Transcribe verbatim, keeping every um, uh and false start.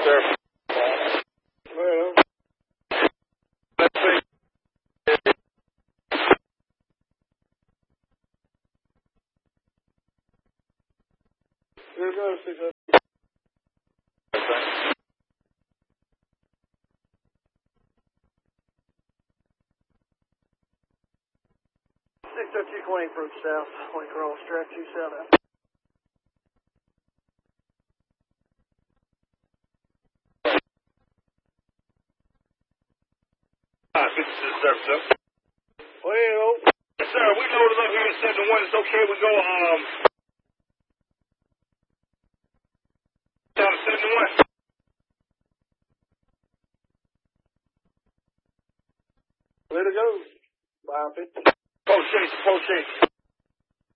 sir. Well, Let's see. here goes six hundred. six oh two twenty approach south, one cross track two seven. Ah, this is the service, sir. Well, Yes, sir. We loaded up here at seven one. It's okay. We go, um, down to seven one. let it go. five fifty. Post chase, post chase.